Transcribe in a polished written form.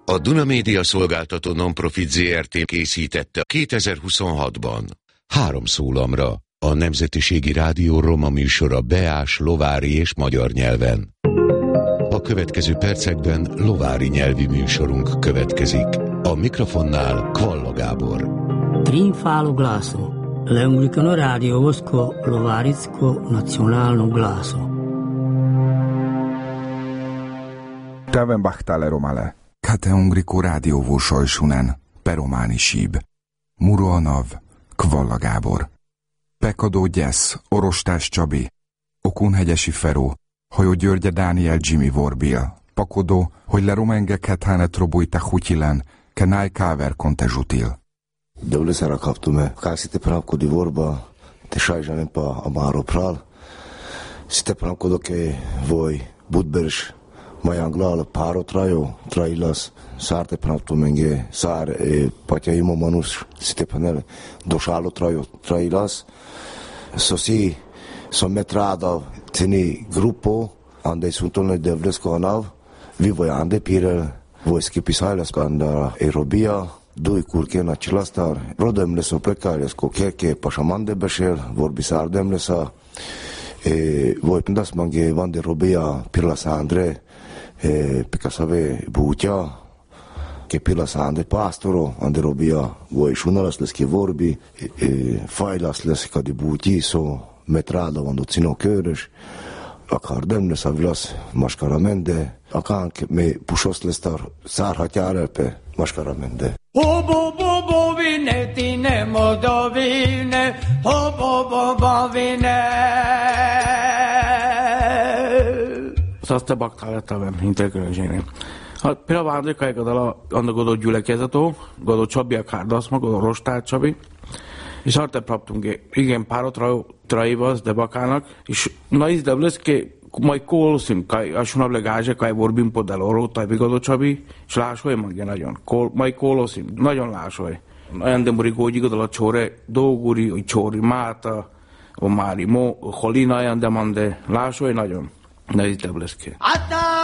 A Duna Média Szolgáltató Nonprofit Zrt. Készítette 2026-ban. 3 szólamra. A Nemzetiségi Rádió roma műsora beás, lovári és magyar nyelven. A következő percekben lovári nyelvi műsorunk következik. A mikrofonnál Kvalla Gábor. Trinfalo glaso. L'Anglicano Radio Vosko Lovaricko Nacionalno glaso. Tevem bahtale romale. Kate Ungriku rádióvó sojsunen. Perománi síb. Muroanav. Kvalla Gábor. Pekadó Gyesz. Orostás Csabi. Okunhegyesi Feró. Hajó Györgye Dániel Jimmy Vorbil. Pakodó, hogy le romenge kethánet robujta hutyilen, kenaj káver konte zsutil. Dobre sa rakaptume. Kak si te pravko divorba, te šajžanem pa amaro pral. Si te pravko doke voj budberš majanglal paro trajo, trajilas, sár te pravtumenge, sár patja imo manus, si te panel došalo trajo, trajilas. So si, so metrada ceni grupo, ande suntolne devlesko anav, vi voj ande pirel, vojski pisajlas kanda Robia, doi kurkén a csilasztár, rodem lesz a pekárjaszko keke pasamande besel, vorbisardem lesz a vojpendas mange vande Robia pirlas Andre, pekasave bútja, ke pirlas Andre pastoro, ande Robia, voj šunalas lesz ki vorbi, fajlas lesz kadi bútji, so metrada vando cino körös, akár demnes a vilasz maskaramende, akánk me pusos lesz tar szárhatjárepe maskaramende. Ho vine tine modovine, ho vine. Asta baktáltában integrációban. Hát például André Kajgadala annak godó gyülekezetó, godó Csabi a kárdaszma, godó Rostár Csabi. És arte praptunk igen párot traivas de bakának, és na is devleszke mai kolosim, kaj asunable gáze, kaj vorbim podel oró, taj bigodó Csabi, és lásoly magja nagyon. Mai kolosim, nagyon lásoly. Olyan demori gógyi godala csóre, dolguri, csóri máta, o mári mo, holina olyan demande, lásoly nagyon. Na is devleszke. Ata